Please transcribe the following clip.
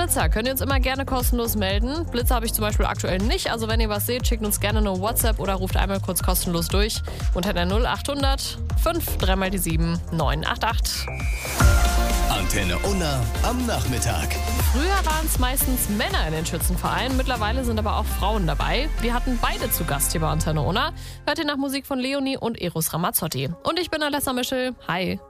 Blitzer könnt ihr uns immer gerne kostenlos melden. Blitzer habe ich zum Beispiel aktuell nicht, also wenn ihr was seht, schickt uns gerne eine WhatsApp oder ruft einmal kurz kostenlos durch unter der 0800 5 3 mal die 7 988. Antenne Unna am Nachmittag. Früher waren es meistens Männer in den Schützenvereinen, mittlerweile sind aber auch Frauen dabei. Wir hatten beide zu Gast hier bei Antenne Unna. Hört ihr nach Musik von Leonie und Eros Ramazzotti. Und ich bin Alessa Mischel. Hi.